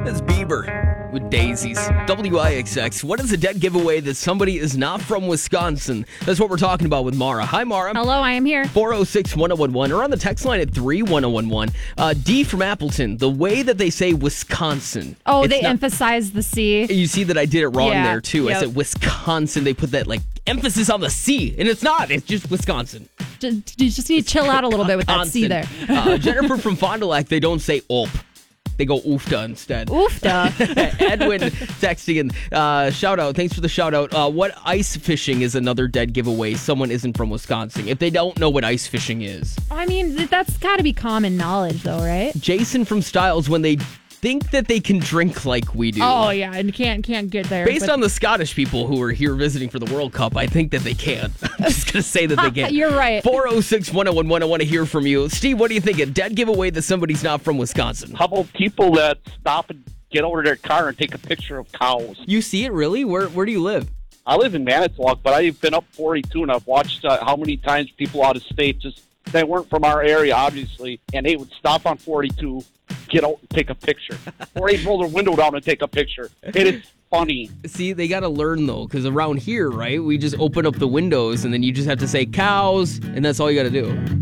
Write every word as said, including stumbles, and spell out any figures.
That's Bieber with Daisies. W I X X. What is a dead giveaway that somebody is not from Wisconsin? That's what we're talking about with Mara. Hi, Mara. Hello, I am here. four oh six, one oh one one or on the text line at three one oh one one. Uh, D from Appleton. The way that they say Wisconsin. Oh, it's they not- emphasize the C. You see that I did it wrong Yeah, there, too. I yep. said Wisconsin. They put that, like, emphasis on the C, and it's not. It's just Wisconsin. Just, you just need to chill out a little bit with that C there. uh, Jennifer from Fond du Lac, they don't say "ulp." They go "oofta" instead. Oofta. Edwin texting in. Uh, shout out. Thanks for the shout out. Uh, what ice fishing is another dead giveaway? Someone isn't from Wisconsin. If they don't know what ice fishing is. I mean, th- that's got to be common knowledge, though, right? Jason from Styles, when they think that they can drink like we do. Oh, yeah, and can't can't get there. Based but- on the Scottish people who are here visiting for the World Cup, I think that they can. I'm just going to say that they can. You're right. four oh six, one oh one one. I want to hear from you. Steve, what do you think? A dead giveaway that somebody's not from Wisconsin. How about people that stop and get over to their car and take a picture of cows? You see it, really? Where Where do you live? I live in Manitowoc, but I've been up forty-two, and I've watched uh, how many times people out of state just, they weren't from our area, obviously, and they would stop on forty-two, get out and take a picture. Or they'd roll their window down and take a picture. It is funny. See, they got to learn, though, because around here, right, we just open up the windows, and then you just have to say cows, and that's all you got to do.